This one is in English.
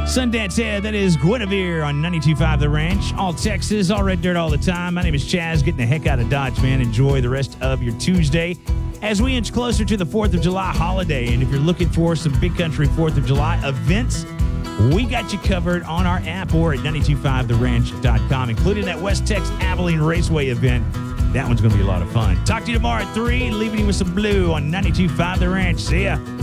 Sundance Ed, that is Guinevere on 92.5 The Ranch. All Texas, all red dirt all the time. My name is Chaz, getting the heck out of Dodge, man. Enjoy the rest of your Tuesday as we inch closer to the 4th of July holiday. And if you're looking for some big country 4th of July events, we got you covered on our app or at 925theranch.com, including that West Tex Abilene Raceway event. That one's going to be a lot of fun. Talk to you tomorrow at 3, leaving you with some blue on 92.5 The Ranch. See ya.